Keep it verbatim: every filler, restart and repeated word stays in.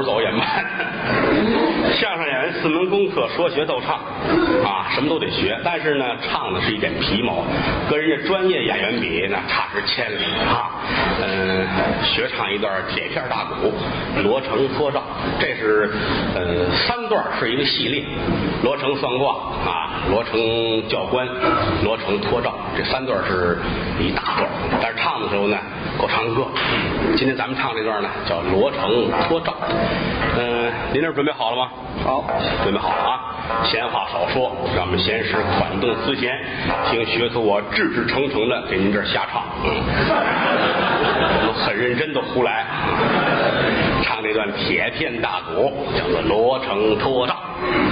走也慢。相声演员四门功课，说学逗唱啊，什么都得学。但是呢，唱的是一点皮毛，跟人家专业演员比，那差之千里啊。嗯、呃，学唱一段铁片大鼓，罗成托赵，这是呃三段是一个系列，罗成算卦啊，罗成教官，罗成托赵，这三段是一大段。但是唱的时候呢，够唱歌。今天咱们唱这段呢，叫罗成托赵。嗯、呃，您这准备好了吗？ 好， 准备好了啊！闲话少说，让我们闲时缓动思弦，听学徒我志志诚诚的给您这儿瞎唱，嗯，我很认真的胡来，唱这段铁片大鼓，叫做罗成托赵。